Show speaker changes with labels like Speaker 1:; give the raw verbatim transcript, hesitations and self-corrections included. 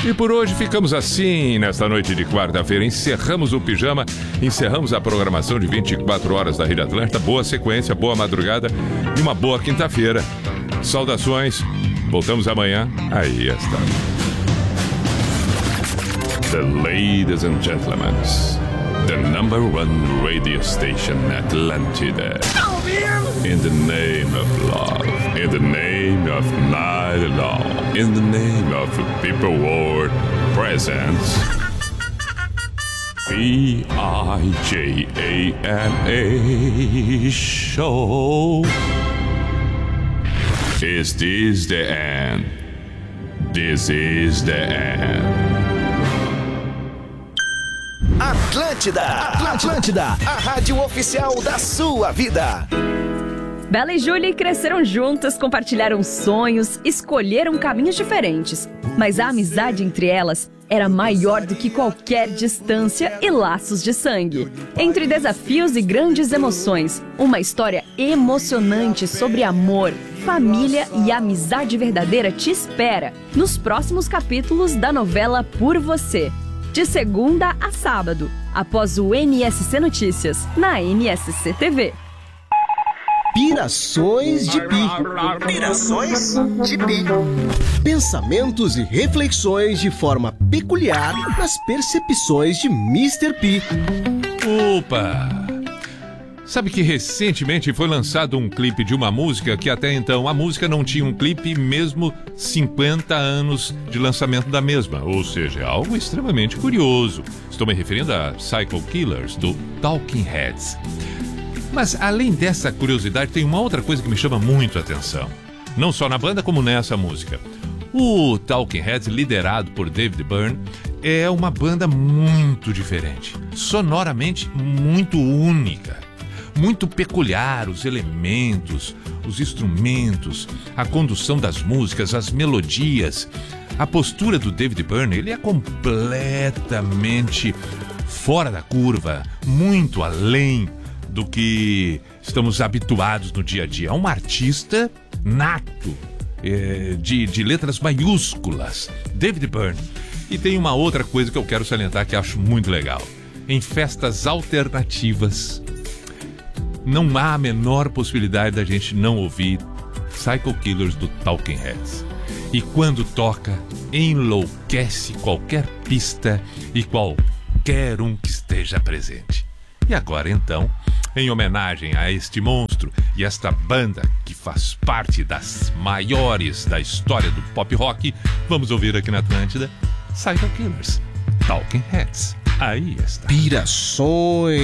Speaker 1: E por hoje ficamos assim, nesta noite de quarta-feira. Encerramos o pijama, encerramos a programação de vinte e quatro horas da Rede Atlântida. Boa sequência, boa madrugada e uma boa quinta-feira. Saudações, voltamos amanhã. Aí está. The ladies and gentlemen, the number one radio station, Atlântida. In the name of love, in the name of night long, in the name of people world presents V I J A M A show. Is this the end? This is the end.
Speaker 2: Atlântida, Atlântida, a rádio oficial da sua vida.
Speaker 3: Bela e Julie cresceram juntas, compartilharam sonhos, escolheram caminhos diferentes. Mas a amizade entre elas era maior do que qualquer distância e laços de sangue. Entre desafios e grandes emoções, uma história emocionante sobre amor, família e amizade verdadeira te espera nos próximos capítulos da novela Por Você. De segunda a sábado, após o M S C Notícias, na M S C T V.
Speaker 4: Pirações de Pi.
Speaker 2: Pirações de Pi.
Speaker 4: Pensamentos e reflexões de forma peculiar nas percepções de mister P.
Speaker 1: Opa! Sabe que recentemente foi lançado um clipe de uma música que até então a música não tinha um clipe mesmo cinquenta anos de lançamento da mesma, ou seja, algo extremamente curioso. Estou me referindo a Psycho Killers, do Talking Heads. Mas além dessa curiosidade, tem uma outra coisa que me chama muito a atenção. Não só na banda, como nessa música. O Talking Heads, liderado por David Byrne, é uma banda muito diferente. Sonoramente muito única. Muito peculiar, os elementos, os instrumentos, a condução das músicas, as melodias. A postura do David Byrne, ele é completamente fora da curva, muito além do que estamos habituados no dia a dia. É um artista nato, é, de, de letras maiúsculas, David Byrne. E tem uma outra coisa que eu quero salientar que acho muito legal. Em festas alternativas, não há a menor possibilidade da gente não ouvir Psycho Killers do Talking Heads. E quando toca, enlouquece qualquer pista e qualquer um que esteja presente. E agora então, em homenagem a este monstro e esta banda que faz parte das maiores da história do pop rock, vamos ouvir aqui na Atlântida Psycho Killers, Talking Heads. Aí está.
Speaker 4: Pirações